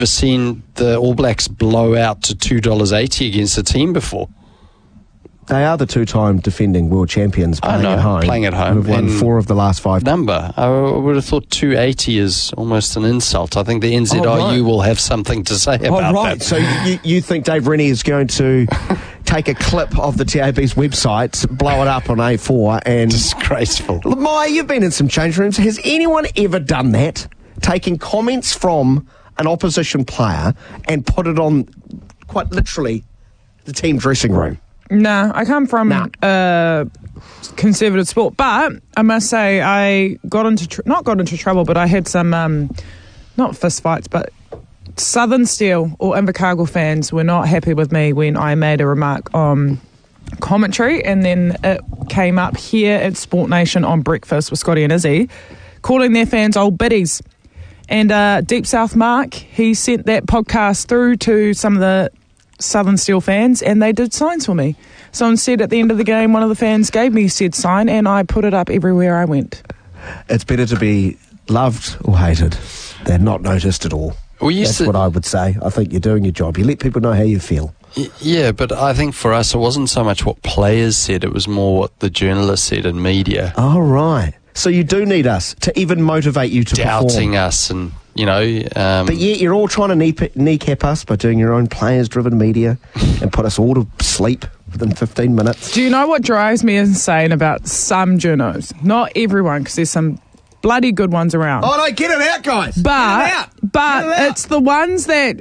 seen the All Blacks blow out to $2.80 against a team before. They are the two-time defending world champions playing at home. We've won 4 of the last 5. Number. I would have thought 280 is almost an insult. I think the NZRU will have something to say about that. So you think Dave Rennie is going to take a clip of the TAB's website, blow it up on A4 and... Disgraceful. Maya, you've been in some change rooms. Has anyone ever done that? Taking comments from an opposition player and put it on, quite literally, the team dressing room? No, I come from conservative sport, but I must say I got into not got into trouble, but I had some not fist fights, but Southern Steel or Invercargill fans were not happy with me when I made a remark on commentary, and then it came up here at Sport Nation on Breakfast with Scotty and Izzy, calling their fans old biddies. And Deep South Mark, he sent that podcast through to some of the Southern Steel fans, and they did signs for me. So instead, at the end of the game, one of the fans gave me said sign, and I put it up everywhere I went. It's better to be loved or hated than not noticed at all. That's what I would say. I think you're doing your job. You let people know how you feel. Yeah, but I think for us, it wasn't so much what players said, it was more what the journalists said in media. Oh, right. So you do need us to even motivate you to doubting us and... but yet you're all trying to kneecap us by doing your own players-driven media and put us all to sleep within 15 minutes. Do you know what drives me insane about some journos? Not everyone, because there's some bloody good ones around. Oh, no, get it out, guys. But it's the ones that,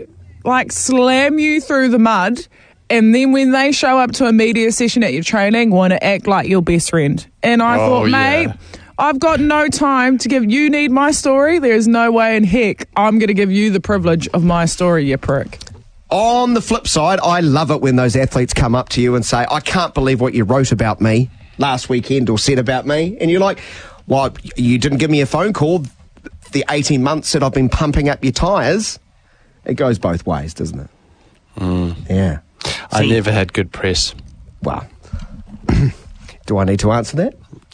slam you through the mud, and then when they show up to a media session at your training, want to act like your best friend. And I thought, mate... Yeah. I've got no time to give you need my story. There's no way in heck I'm going to give you the privilege of my story, you prick. On the flip side, I love it when those athletes come up to you and say, I can't believe what you wrote about me last weekend or said about me. And you're like, well, you didn't give me a phone call the 18 months that I've been pumping up your tyres. It goes both ways, doesn't it? Yeah. I never had good press. Well, do I need to answer that?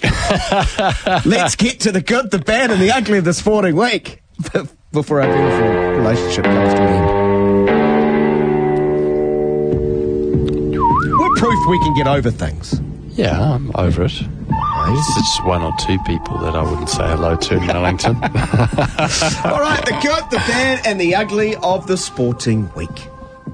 Let's get to the good, the bad and the ugly of the sporting week before our beautiful relationship comes to an end. We're proof we can get over things. Yeah, I'm over it. It's just 1 or 2 people that I wouldn't say hello to in Wellington. All right, the good, the bad and the ugly of the sporting week.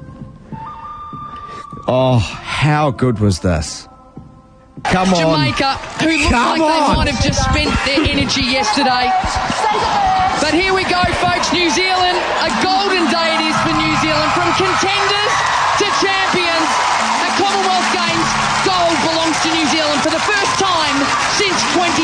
Oh, how good was this? Come on. Jamaica, who looked like they might have just spent their energy yesterday. But here we go, folks. New Zealand, a golden day it is for New Zealand. From contenders to champions, at Commonwealth Games, gold belongs to New Zealand for the first time since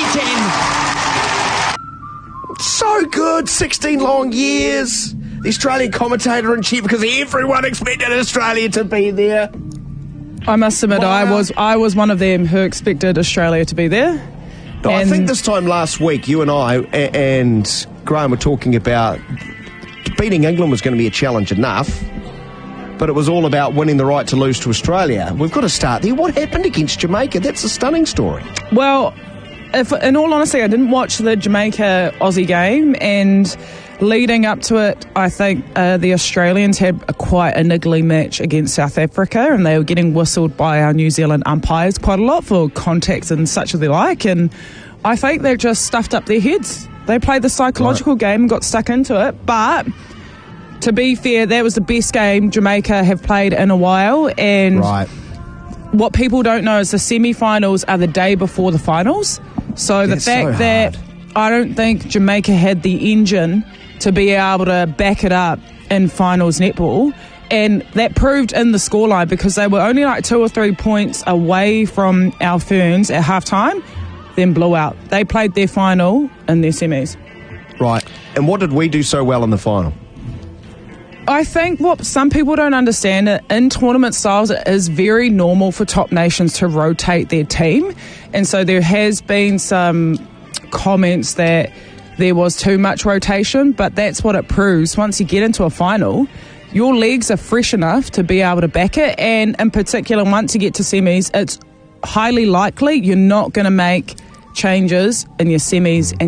2010. So good, 16 long years. The Australian commentator-in-chief, because everyone expected Australia to be there. I must admit, I was one of them who expected Australia to be there. No, I think this time last week, you and I and Graham were talking about beating England was going to be a challenge enough, but it was all about winning the right to lose to Australia. We've got to start there. What happened against Jamaica? That's a stunning story. Well, in all honesty, I didn't watch the Jamaica-Aussie game, and leading up to it, I think the Australians had quite a niggly match against South Africa, and they were getting whistled by our New Zealand umpires quite a lot for contacts and such of the like, and I think they just stuffed up their heads. They played the psychological game and got stuck into it, but to be fair, that was the best game Jamaica have played in a while, and what people don't know is the semi-finals are the day before the finals, so the fact that I don't think Jamaica had the engine to be able to back it up in finals netball, and that proved in the scoreline because they were only 2 or 3 points away from our Ferns at halftime, then blew out. They played their final in their semis. Right. And what did we do so well in the final? I think what some people don't understand, in tournament styles, it is very normal for top nations to rotate their team, and so there has been some comments that there was too much rotation, but that's what it proves. Once you get into a final, your legs are fresh enough to be able to back it, and in particular, once you get to semis, it's highly likely you're not going to make changes in your semis and